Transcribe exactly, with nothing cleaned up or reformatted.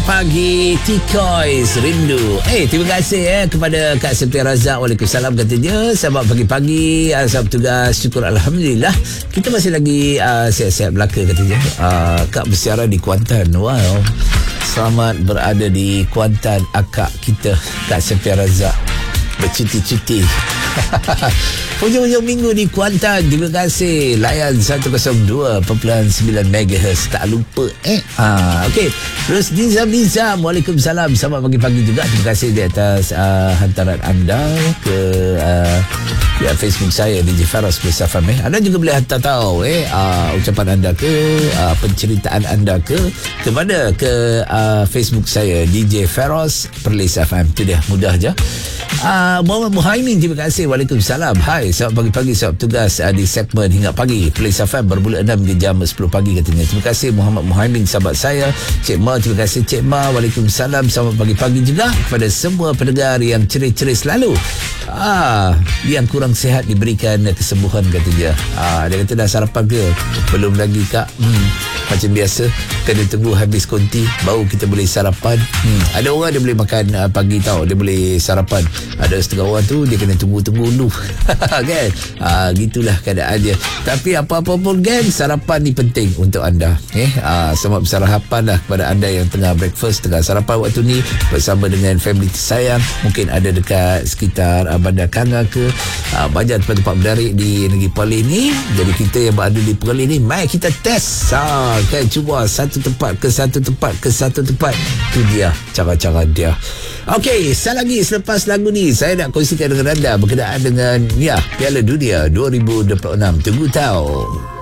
pagi Tikois Rindu. Eh, terima kasih eh kepada Kak Septi Razak. Waalaikumsalam katanya. Selamat pagi-pagi. Uh, selamat tugas. Syukur Alhamdulillah. Kita masih lagi uh, siap-siap Melaka katanya. Uh, Kak bersiaran di Kuantan. Wow. Selamat berada di Kuantan akak kita Kak Septi Razak. Bercuti-cuti. Hujung-hujung minggu di Kuantan. Terima kasih. Layan seratus dua perpuluhan sembilan megahertz. Tak lupa eh. Ha, okey. Terus Nizam Nizam. Waalaikumsalam. Selamat pagi-pagi juga. Terima kasih di atas uh, hantaran anda ke uh, ya, Facebook saya D J Feros Bersafam eh. Anda juga boleh hantar tahu eh uh, ucapan anda ke uh, penceritaan anda ke ke mana ke uh, Facebook saya D J Feros Perlis F M. Itu dia, mudah je. Uh, Muhammad Muhaimin, terima kasih. Waalaikumsalam. Hai, selamat pagi-pagi, selamat tugas uh, di segmen Hingga Pagi Perlis F M bermula enam hingga jam sepuluh pagi katanya. Terima kasih Muhammad Muhaimin, sahabat saya. Cik Ma, terima kasih Cik Ma. Waalaikumsalam. Selamat pagi-pagi juga kepada semua pendengar yang ceria-ceria selalu. Ah, yang kurang sihat diberikan kesembuhan katanya. Ah, dia kata dah sarapan ke? Belum lagi Kak. Hmm, macam biasa kena tunggu habis konti baru kita boleh sarapan. Hmm, ada orang dia boleh makan uh, pagi tau, dia boleh sarapan. Ada setengah orang tu dia kena tunggu-tunggu dulu. Kan? Ah, gitulah keadaan dia. Tapi apa-apa pun geng, sarapan ni penting untuk anda. Eh, ah, selamat bersarapan lah kepada anda yang tengah breakfast, tengah sarapan waktu ni bersama dengan family tersayang. Mungkin ada dekat sekitar uh, Bandar Kanga ke, uh, banyak tempat-tempat menarik di negeri Perlis ni. Jadi kita yang berada di Perlis ni, mari kita test. Ha, kan, cuba satu tempat ke satu tempat ke satu tempat. Tu dia cara-cara dia. Okey, sekali lagi selepas lagu ni saya nak kongsikan dengan anda berkenaan dengan ya Piala Dunia dua ribu dua puluh enam. Tunggu tahu.